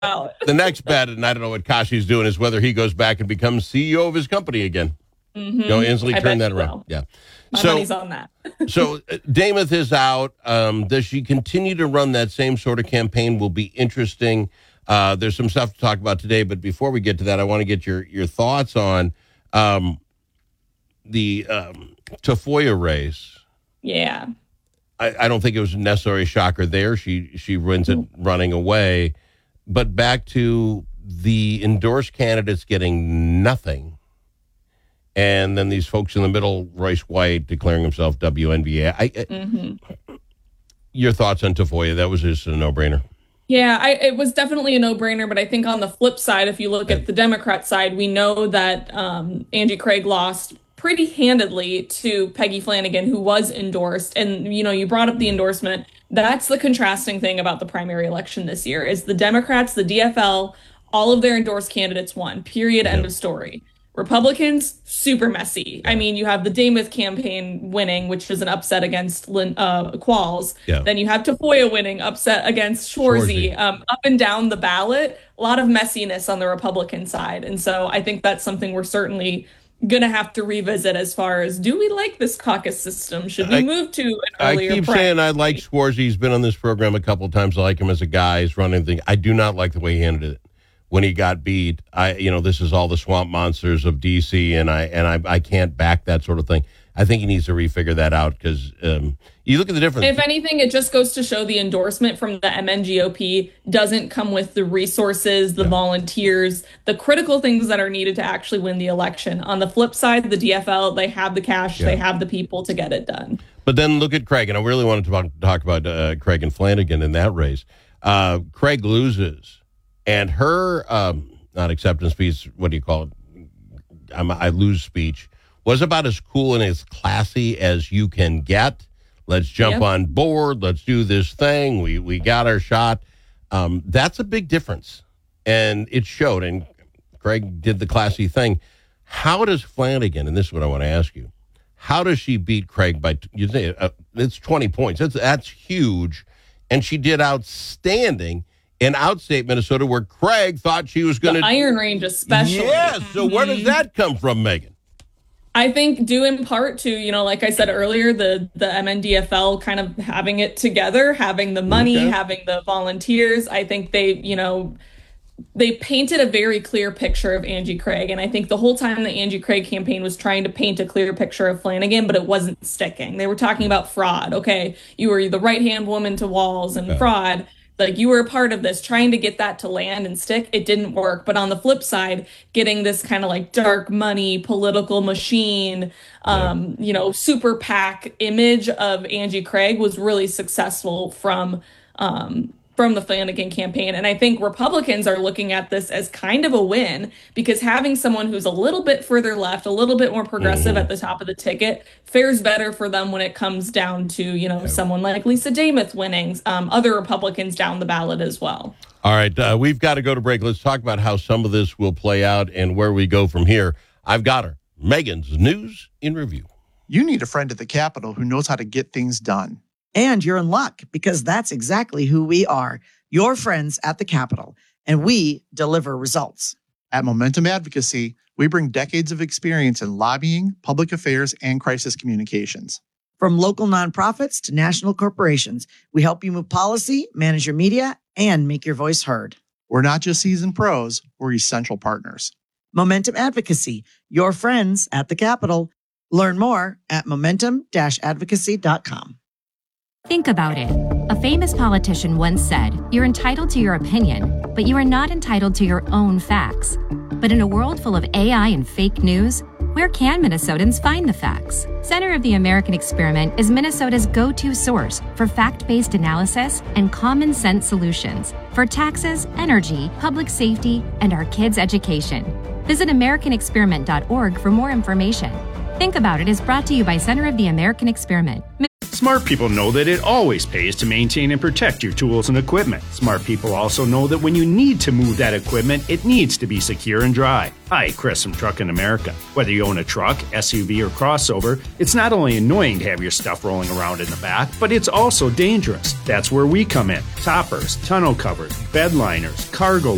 out. The next bet, and I don't know what Kashi's doing, is whether he goes back and becomes CEO of his company again. Mm-hmm. Instantly turn that around. Will. Yeah. My money's on that. So Dameth is out. Does she continue to run that same sort of campaign? Will be interesting. There's some stuff to talk about today, but before we get to that, I want to get your thoughts on the Tafoya race. Yeah. I don't think it was necessarily a shocker there. She wins it running away. But back to the endorsed candidates getting nothing. And then these folks in the middle, Royce White declaring himself WNBA. Your thoughts on Tafoya? That was just a no-brainer. Yeah, it was definitely a no-brainer, but I think on the flip side, if you look at the Democrat side, we know that Angie Craig lost pretty handedly to Peggy Flanagan, who was endorsed. And, you brought up the endorsement. That's the contrasting thing about the primary election this year is the Democrats, the DFL, all of their endorsed candidates won, period, end of story. Republicans, super messy. I mean, you have the Dameth campaign winning, which is an upset against Qualls. Yeah. Then you have Tafoya winning, upset against Shorzy. Up and down the ballot, a lot of messiness on the Republican side. And so I think that's something we're certainly going to have to revisit as far as, do we like this caucus system? Should we move to an earlier I keep saying I like Shorzy. He's been on this program a couple of times. I like him as a guy. He's running things. I do not like the way he handled it. When he got beat, this is all the swamp monsters of DC, and I can't back that sort of thing. I think he needs to refigure that out because you look at the difference. If anything, it just goes to show the endorsement from the MNGOP doesn't come with the resources, the volunteers, the critical things that are needed to actually win the election. On the flip side, the DFL, they have the cash, they have the people to get it done. But then look at Craig, and I really wanted to talk about Craig and Flanagan in that race. Craig loses. And her not acceptance speech, what do you call it? I lose speech, was about as cool and as classy as you can get. Let's jump on board. Let's do this thing. We got our shot. That's a big difference. And it showed. And Craig did the classy thing. How does Flanagan, and this is what I want to ask you, how does she beat Craig by, it's 20 points. That's huge. And she did outstanding in outstate Minnesota, where Craig thought she was going to... Iron Range especially. Yes, so where does that come from, Megan? I think due in part to, like I said earlier, the MNDFL kind of having it together, having the money, having the volunteers. I think they painted a very clear picture of Angie Craig. And I think the whole time the Angie Craig campaign was trying to paint a clear picture of Flanagan, but it wasn't sticking. They were talking about fraud. Okay, you were the right-hand woman to Walz and fraud. Like, you were a part of this, trying to get that to land and stick. It didn't work. But on the flip side, getting this kind of like dark money, political machine, super PAC image of Angie Craig was really successful from the Flanagan campaign. And I think Republicans are looking at this as kind of a win, because having someone who's a little bit further left, a little bit more progressive at the top of the ticket fares better for them when it comes down to, someone like Lisa Dameth winning, other Republicans down the ballot as well. All right. We've got to go to break. Let's talk about how some of this will play out and where we go from here. I've got her. Megan's News in Review. You need a friend at the Capitol who knows how to get things done. And you're in luck, because that's exactly who we are, your friends at the Capitol, and we deliver results. At Momentum Advocacy, we bring decades of experience in lobbying, public affairs, and crisis communications. From local nonprofits to national corporations, we help you move policy, manage your media, and make your voice heard. We're not just seasoned pros, we're essential partners. Momentum Advocacy, your friends at the Capitol. Learn more at momentum-advocacy.com. Think about it. A famous politician once said, "You're entitled to your opinion, but you are not entitled to your own facts." But in a world full of AI and fake news, where can Minnesotans find the facts? Center of the American Experiment is Minnesota's go-to source for fact-based analysis and common sense solutions for taxes, energy, public safety, and our kids' education. Visit AmericanExperiment.org for more information. Think About It is brought to you by Center of the American Experiment. Smart people know that it always pays to maintain and protect your tools and equipment. Smart people also know that when you need to move that equipment, it needs to be secure and dry. Hi, Chris from Truckin' America. Whether you own a truck, SUV, or crossover, it's not only annoying to have your stuff rolling around in the back, but it's also dangerous. That's where we come in. Toppers, tonneau covers, bed liners, cargo